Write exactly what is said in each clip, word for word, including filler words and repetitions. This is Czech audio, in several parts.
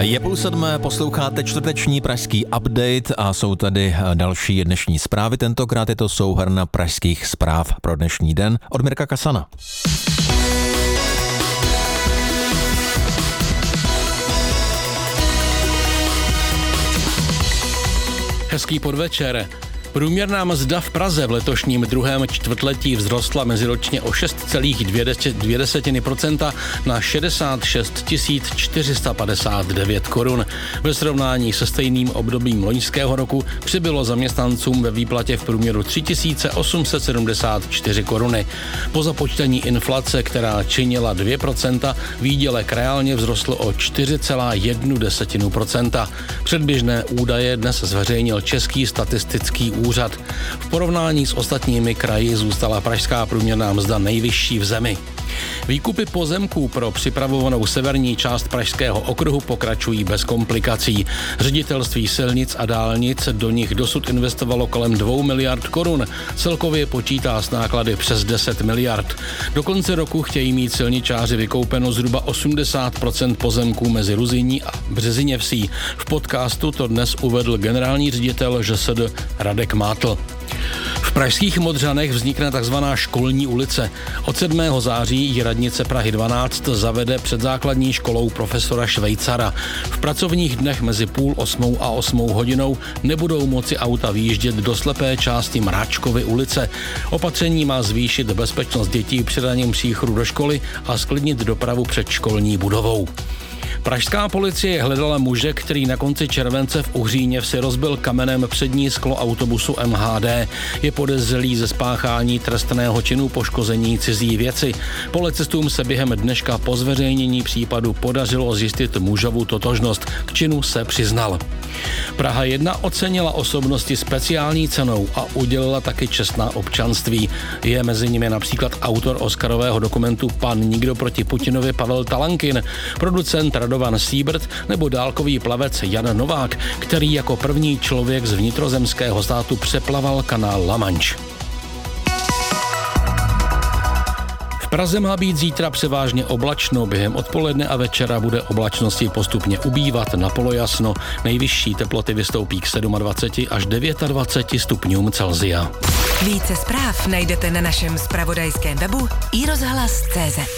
Je půl sedmé, posloucháte čtvrteční pražský update a jsou tady další dnešní zprávy. Tentokrát je to souhrn pražských zpráv pro dnešní den od Mirka Kasana. Hezký podvečer. Průměrná mzda v Praze v letošním druhém čtvrtletí vzrostla meziročně o šest celá dvě procenta na šedesát šest tisíc čtyři sta padesát devět korun. Ve srovnání se stejným obdobím loňského roku přibylo zaměstnancům ve výplatě v průměru tři tisíce osm set sedmdesát čtyři koruny. Po započtení inflace, která činila dvě procenta, výdělek reálně vzrostl o čtyři celá jedna procenta. Předběžné údaje dnes zveřejnil Český statistický úřad. V porovnání s ostatními kraji zůstala pražská průměrná mzda nejvyšší v zemi. Výkupy pozemků pro připravovanou severní část Pražského okruhu pokračují bez komplikací. Ředitelství silnic a dálnic do nich dosud investovalo kolem dvou miliard korun. Celkově počítá s náklady přes deset miliard. Do konce roku chtějí mít silničáři vykoupeno zhruba osmdesát procent pozemků mezi Ruzyní a Březiněvsí. V podcastu to dnes uvedl generální ředitel ŽSD Radek Mátl. V pražských Modřanech vznikne takzvaná školní ulice. Od sedmého září ji radnice Prahy dvanáct zavede před základní školou profesora Švejcara. V pracovních dnech mezi půl osmou a osmou hodinou nebudou moci auta výjíždět do slepé části Mráčkovy ulice. Opatření má zvýšit bezpečnost dětí při ranním příchodu do školy a zklidnit dopravu před školní budovou. Pražská policie hledala muže, který na konci července v Uhříně vsi rozbil kamenem přední sklo autobusu M H D. Je podezřelý ze spáchání trestného činu poškození cizí věci. Policistům se během dneška po zveřejnění případu podařilo zjistit mužovu totožnost. K činu se přiznal. Praha jedna ocenila osobnosti speciální cenou a udělila taky čestná občanství. Je mezi nimi například autor oscarového dokumentu Pan nikdo proti Putinovi Pavel Talankin, producent Radovan Siebert nebo dálkový plavec Jan Novák, který jako první člověk z vnitrozemského státu přeplaval kanál La Manche. V Praze má být zítra převážně oblačno, během odpoledne a večera bude oblačnosti postupně ubývat na polojasno. Nejvyšší teploty vystoupí k dvacet sedm až dvacet devět stupňům Celsia. Více zpráv najdete na našem zpravodajském webu i rozhlas tečka cé zet.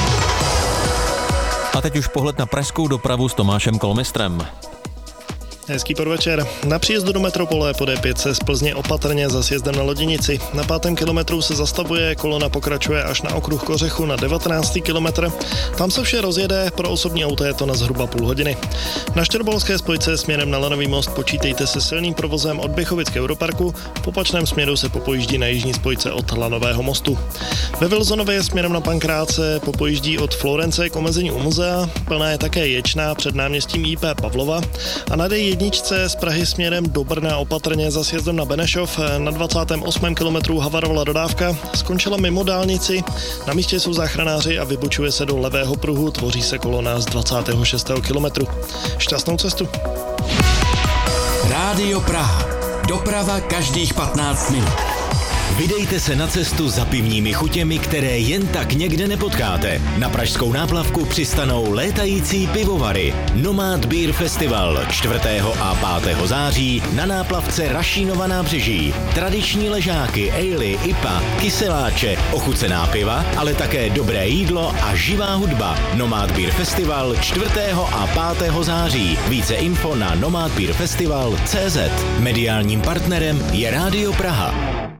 A teď už pohled na pražskou dopravu s Tomášem Kolmistrem. Hezký podvečer. Na příjezdu do metropole po D pět se z Plzně opatrně za sjezdem na Loděnici. Na pátém kilometru se zastavuje, kolona pokračuje až na okruh Kořechu na devatenáctý kilometr. Tam se vše rozjede, pro osobní auto je to na zhruba půl hodiny. Na Štěrbolské spojce směrem na Lanový most počítejte se silným provozem od Běchovic k Europarku, v opačném směru se popojíždí na jižní spojce od Lanového mostu. Ve Vilzonově směrem na Pankrátce popojíždí od Florence k omezení u muzea, plná je také Ječná před náměstím I P Pavlova a na D jedničce z Prahy směrem do Brna opatrně za sjezdem na Benešov. Na dvacátém osmém kilometru havarovala dodávka, skončila mimo dálnici, na místě jsou záchranáři a vybočuje se do levého pruhu, tvoří se kolona z dvacátého šestého kilometru. Šťastnou cestu. Rádio Praha. Doprava každých patnáct minut. Vydejte se na cestu za pivními chutěmi, které jen tak někde nepotkáte. Na pražskou náplavku přistanou létající pivovary. Nomad Beer Festival čtvrtého a pátého září na náplavce Rašínova nábřeží. Tradiční ležáky, ejly, I P A, kyseláče, ochucená piva, ale také dobré jídlo a živá hudba. Nomad Beer Festival čtvrtého a pátého září. Více info na nomad beer festival tečka cé zet. Mediálním partnerem je Rádio Praha.